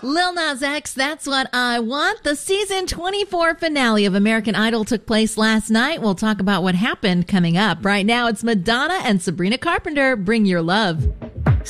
Lil Nas X, That's What I Want. The season 24 finale of American Idol took place last night. We'll talk about what happened coming up. Right now, it's Madonna and Sabrina Carpenter, Bring Your Love.